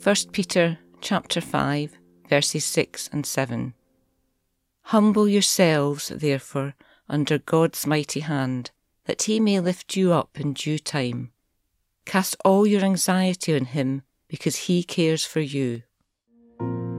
1 Peter chapter 5, verses 6 and 7. Humble yourselves, therefore, under God's mighty hand, that he may lift you up in due time. Cast all your anxiety on him, because he cares for you.